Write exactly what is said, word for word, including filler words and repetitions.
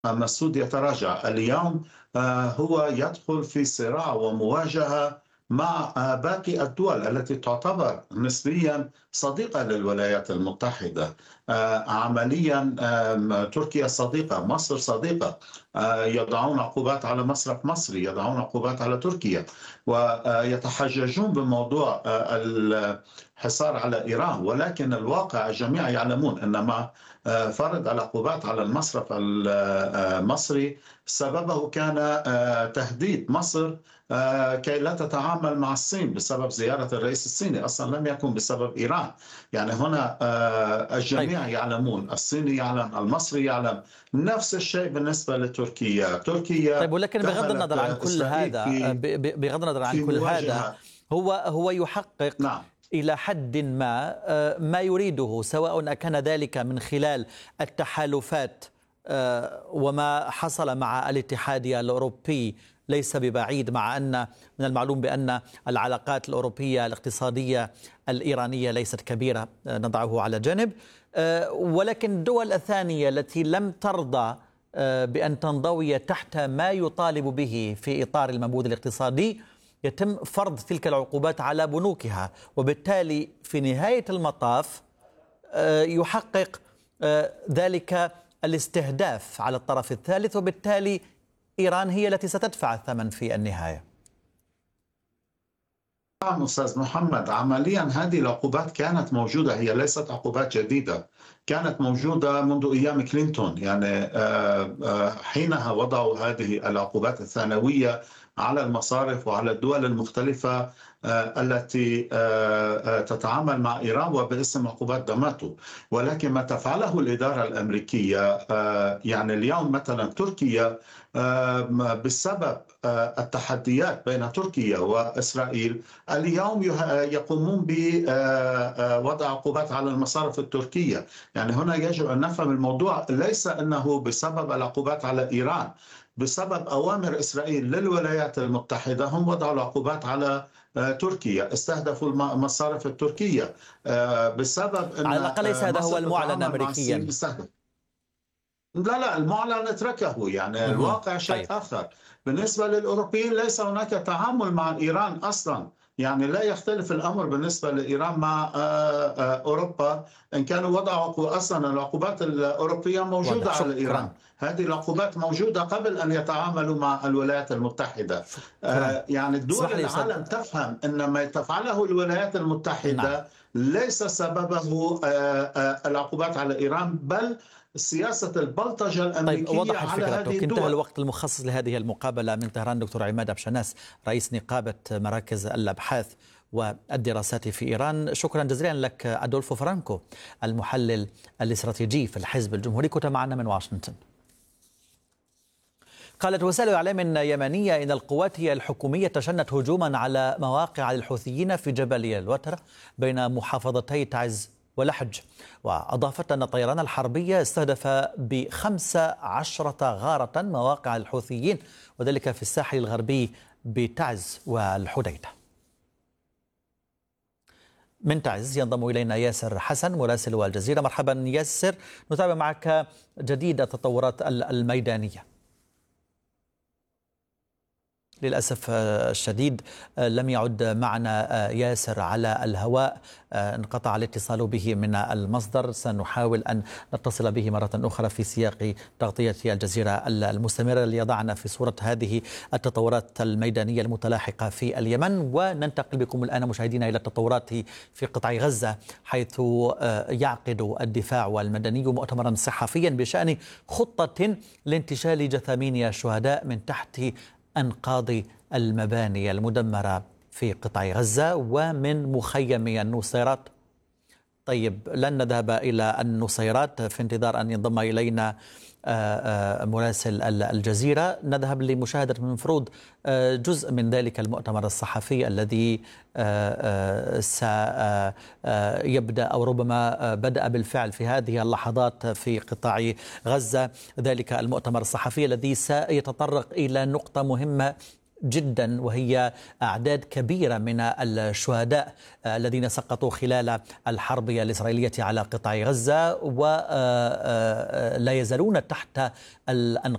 مسعود يتراجع اليوم. آه، هو يدخل في صراع ومواجهة مع آه، باقي الدول التي تعتبر نسبيا صديقة للولايات المتحدة. آه، عمليا آم، تركيا صديقة، مصر صديقة. آه، يضعون عقوبات على مصرف مصري، يضعون عقوبات على تركيا، ويتحججون بموضوع آه، الحصار على إيران. ولكن الواقع الجميع يعلمون أن مع آه، فرض العقوبات على المصرف المصري سببه كان آه، تهديد مصر آه، كي لا تتعامل مع الصين بسبب زيارة الرئيس الصيني، أصلا لم يكن بسبب إيران. يعني هنا آه، طيب الجميع يعلمون، الصيني يعلم، المصري يعلم. نفس الشيء بالنسبة لتركيا. طيب تركيا ولكن بغض دخلت النظر عن آه، كل إسرائيل هذا، في ب- ب- بغض النظر عن في كل هذا، مواجهة. هو هو يحقق نعم. إلى حد ما آه، ما يريده، سواء كان ذلك من خلال التحالفات آه، وما حصل مع الاتحاد الأوروبي ليس ببعيد، مع أن من المعلوم بأن العلاقات الأوروبية الاقتصادية الإيرانية ليست كبيرة، آه، نضعه على جانب. آه، ولكن الدول الثانية التي لم ترضى آه، بأن تنضوي تحت ما يطالب به في إطار المنبوذ الاقتصادي، يتم فرض تلك العقوبات على بنوكها، وبالتالي في نهاية المطاف آه، يحقق آه، ذلك الاستهداف على الطرف الثالث، وبالتالي إيران هي التي ستدفع الثمن في النهاية. نعم أستاذ محمد، عمليا هذه العقوبات كانت موجودة، هي ليست عقوبات جديدة، كانت موجودة منذ أيام كلينتون. يعني آه، آه، حينها وضعوا هذه العقوبات الثانوية على المصارف وعلى الدول المختلفة آه، التي آه، آه، تتعامل مع إيران وباسم عقوبات داماتو. ولكن ما تفعله الإدارة الأمريكية آه، يعني اليوم مثلا تركيا آه، بسبب آه، التحديات بين تركيا وإسرائيل اليوم يقومون بوضع عقوبات على المصارف التركية. يعني هنا يجب أن نفهم الموضوع، ليس أنه بسبب العقوبات على إيران، بسبب أوامر إسرائيل للولايات المتحدة هم وضعوا العقوبات على تركيا، استهدفوا المصارف التركية بسبب على أن الأقل ليس هذا هو مصر المعلن تتعامل مع الصين أمريكيا. بيستهدف. لا لا، المعلن اتركه، يعني مهم. الواقع شيء طيب. آخر. بالنسبة للأوروبيين ليس هناك تعامل مع إيران أصلا، يعني لا يختلف الأمر بالنسبة لإيران مع أوروبا. إن كانوا وضعوا أصلا العقوبات الأوروبية موجودة واضح، على شكرا. إيران، هذه العقوبات موجودة قبل أن يتعاملوا مع الولايات المتحدة. شكرا. يعني دول اسمح لي أستاذ. العالم تفهم أن ما تفعله الولايات نعم. المتحدة ليس سببه العقوبات على إيران، بل سياسة البلطجة طيب، الأمريكية وضحت على هذه فكرتك. انتهى الدول. الوقت المخصص لهذه المقابلة. من طهران دكتور عماد أبشناس، رئيس نقابة مراكز الأبحاث والدراسات في إيران. شكرا جزيلا لك أدولفو فرانكو، المحلل الاستراتيجي في الحزب الجمهوري، كنت معنا من واشنطن. قالت وسائل إعلام يمنية إن القوات الحكومية تشنت هجوما على مواقع الحوثيين في جبل الوتر بين محافظتي تعز ولحج، وأضافت أن الطيران الحربي استهدف بخمس عشرة غارة مواقع الحوثيين، وذلك في الساحل الغربي بتعز والحديدة. من تعز ينضم إلينا ياسر حسن مراسل الجزيرة. مرحبا ياسر، نتابع معك جديد التطورات الميدانية. للأسف الشديد لم يعد معنا ياسر على الهواء، انقطع الاتصال به من المصدر. سنحاول أن نتصل به مرة أخرى في سياق تغطية الجزيرة المستمرة ليضعنا في صورة هذه التطورات الميدانية المتلاحقة في اليمن. وننتقل بكم الآن مشاهدينا إلى التطورات في قطاع غزة، حيث يعقد الدفاع والمدني مؤتمرا صحفيا بشأن خطة لانتشال جثامين الشهداء من تحت أنقاض المباني المدمرة في قطاع غزة ومن مخيم النصيرات. طيب، لن نذهب إلى النصيرات في انتظار أن ينضم إلينا مراسل الجزيرة. نذهب لمشاهدة من فروض جزء من ذلك المؤتمر الصحفي الذي سيبدأ أو ربما بدأ بالفعل في هذه اللحظات في قطاع غزة. ذلك المؤتمر الصحفي الذي سيتطرق إلى نقطة مهمة جدا، وهي أعداد كبيرة من الشهداء الذين سقطوا خلال الحرب الإسرائيلية على قطاع غزة ولا يزالون تحت الأنقاض